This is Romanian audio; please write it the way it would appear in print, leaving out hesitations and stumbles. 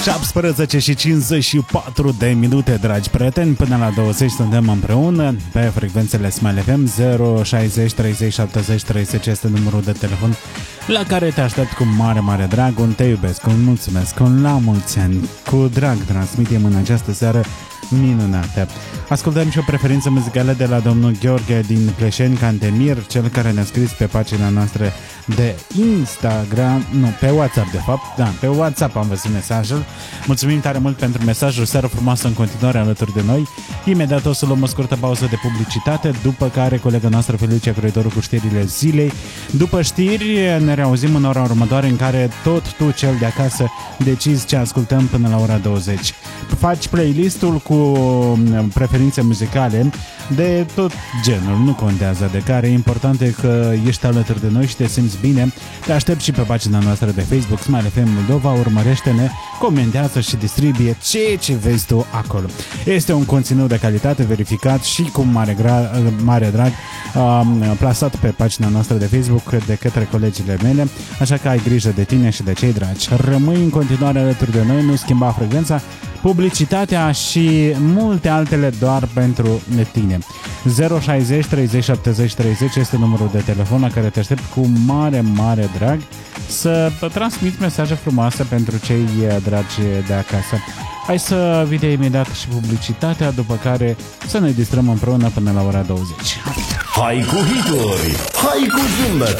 17 și 54 de minute, dragi prieteni, până la 20 suntem împreună pe frecvențele Smile FM. 060 30 70 30 este numărul de telefon la care te aștept cu mare, mare drag. Un te iubesc, un mulțumesc, un la mulți ani, cu drag transmitem în această seară minunată. Ascultăm și o preferință muzicală de la domnul Gheorghe din Pleșeni, Cantemir, cel care ne-a scris pe pagina noastră de Instagram, nu, pe WhatsApp de fapt, da, pe WhatsApp am văzut mesajul. Mulțumim tare mult pentru mesajul, seară frumoasă în continuare alături de noi. Imediat o să luăm o scurtă pauză de publicitate, după care colega noastră Felicia Croitoru cu știrile zilei. După știri ne reauzim în ora următoare în care tot tu, cel de acasă, decizi ce ascultăm până la ora 20. Faci playlistul cu preferințe muzicale de tot genul, nu contează de care, important e că ești alături de noi și te simți bine. Te aștept și pe pagina noastră de Facebook Smile FM Moldova, urmărește-ne, comentează și distribuie ce vezi tu acolo. Este un conținut de calitate verificat și cu mare drag plasat pe pagina noastră de Facebook de către colegile mele, așa că ai grijă de tine și de cei dragi. Rămâi în continuare alături de noi, nu schimba frecvența, publicitatea și multe altele doar pentru tine. 060 30 70 30 este numărul de telefon la care te aștept cu mare, mare drag să transmit mesaje frumoase pentru cei dragi de acasă. Hai să vedem imediat și publicitatea, după care să ne distrăm împreună până la ora 20. Hai cu hituri! Hai cu zâmbete!